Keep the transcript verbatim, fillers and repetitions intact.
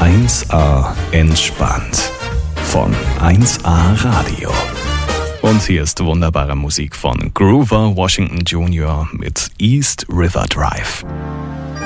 eins A entspannt von eins A Radio. Und hier ist wunderbare Musik von Grover Washington Junior mit East River Drive.